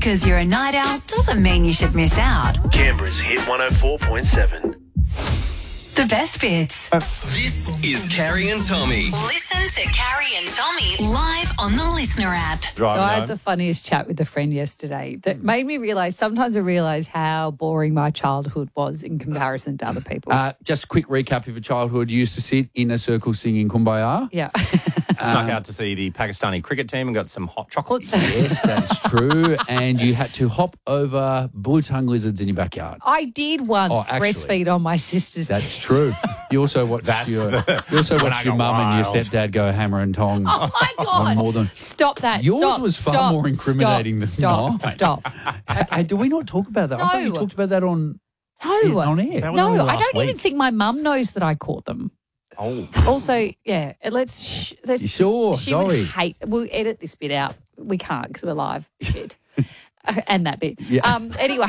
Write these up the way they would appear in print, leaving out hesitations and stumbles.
because you're a night owl doesn't mean you should miss out. Canberra's Hit 104.7. The best bits. This is Carrie and Tommy. Listen to Carrie and Tommy live on the Listener app. So I had the funniest chat with a friend yesterday that made me realise, sometimes I realise how boring my childhood was in comparison to other people. Just a quick recap of your childhood. You used to sit in a circle singing Kumbaya. Yeah. Snuck out to see the Pakistani cricket team and got some hot chocolates. Yes, that's true. And you had to hop over blue tongue lizards in your backyard. I did once breastfeed on my sister's That's true. You also watched your mum and your stepdad go hammer and tong. Oh, my God. More than Stop that. yours Stop, was far stop, more incriminating stop, than mine. Stop. Hey, do we not talk about that? I thought you No. talked about that on No. on air. That was No, only I last don't even week. think my mum knows that I caught them. Oh. Also, yeah, let's Sure, she sorry. would hate. We'll edit this bit out. We can't because we're live. Bit. And that bit. Yeah.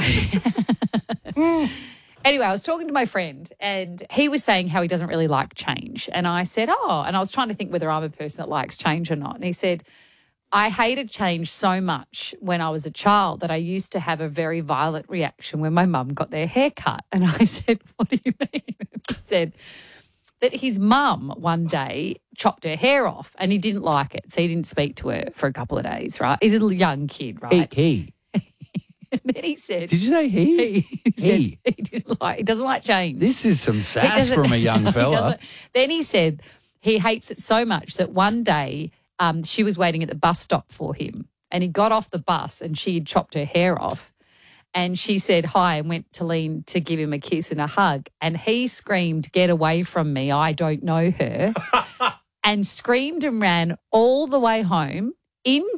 Anyway, I was talking to my friend and he was saying how he doesn't really like change. And I said, and I was trying to think whether I'm a person that likes change or not. And he said, I hated change so much when I was a child that I used to have a very violent reaction when my mum got their hair cut. And I said, what do you mean? He said that his mum one day chopped her hair off and he didn't like it. So he didn't speak to her for a couple of days, right? He's a young kid, right? He. And then he said... Did you say he? He said he doesn't like change. This is some sass from a young fella. Then he said he hates it so much that one day she was waiting at the bus stop for him and he got off the bus and she had chopped her hair off and she said hi and went to lean to give him a kiss and a hug and he screamed, "Get away from me, I don't know her," and screamed and ran all the way home